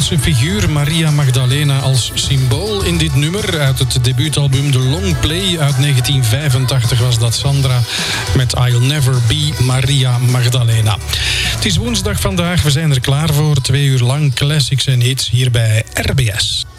Bijbelse figuur Maria Magdalena als symbool in dit nummer. Uit het debuutalbum The Long Play uit 1985 was dat Sandra met I'll Never Be Maria Magdalena. Het is woensdag vandaag, we zijn er klaar voor 2 uur lang classics en hits hier bij RBS.